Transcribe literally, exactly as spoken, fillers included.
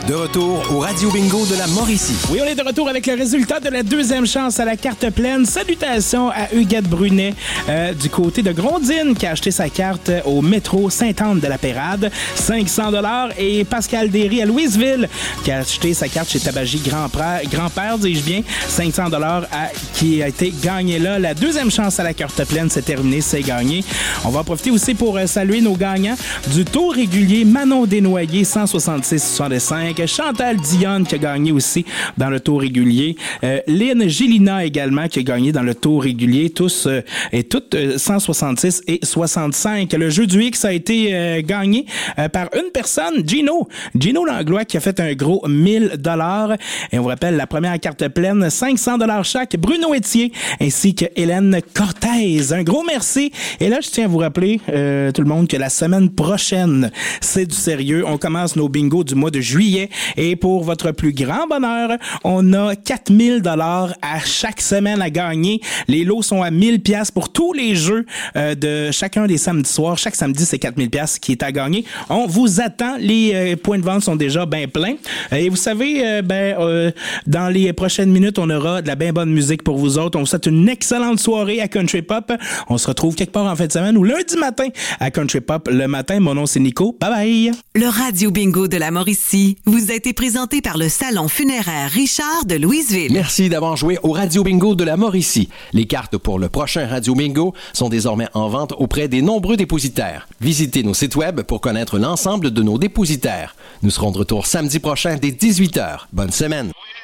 De retour au Radio Bingo de la Mauricie. Oui, on est de retour avec le résultat de la deuxième chance à la carte pleine. Salutations à Huguette Brunet euh, du côté de Grondines qui a acheté sa carte au métro Sainte-Anne-de-la-Pérade, cinq cents dollars. Et Pascal Derry à Louisville qui a acheté sa carte chez Tabagie Grand-Père, Grand-Père dis-je bien, cinq cents dollars qui a été gagné là. La deuxième chance à la carte pleine, c'est terminé, c'est gagné. On va en profiter aussi pour euh, saluer nos gagnants du tour régulier. Manon Desnoyers, cent soixante-six soixante-cinq. Chantal Dionne qui a gagné aussi dans le tour régulier. Euh, Lynn Gélina également qui a gagné dans le tour régulier. Tous euh, et toutes euh, cent soixante-six et soixante-cinq. Le jeu du X a été euh, gagné euh, par une personne, Gino. Gino Langlois qui a fait un gros mille dollars. Et on vous rappelle la première carte pleine, cinq cents dollars chaque. Bruno Etier ainsi que Hélène Cortez. Un gros merci. Et là, je tiens à vous rappeler euh, tout le monde que la semaine prochaine, c'est du sérieux. On commence nos bingos du mois de juillet. Et pour votre plus grand bonheur, on a quatre mille dollars à chaque semaine à gagner. Les lots sont à mille pièces pour tous les jeux euh, de chacun des samedis soirs. Chaque samedi, c'est quatre mille pièces qui est à gagner. On vous attend. Les euh, points de vente sont déjà bien pleins. Et vous savez, euh, ben euh, dans les prochaines minutes, on aura de la bien bonne musique pour vous autres. On vous souhaite une excellente soirée à Country Pop. On se retrouve quelque part en fin de semaine ou lundi matin à Country Pop le matin. Mon nom, c'est Nico. Bye bye! Le Radio Bingo de la Mauricie vous a été présenté par le Salon funéraire Richard de Louisville. Merci d'avoir joué au Radio Bingo de la Mauricie. Les cartes pour le prochain Radio Bingo sont désormais en vente auprès des nombreux dépositaires. Visitez nos sites web pour connaître l'ensemble de nos dépositaires. Nous serons de retour samedi prochain dès dix-huit heures. Bonne semaine!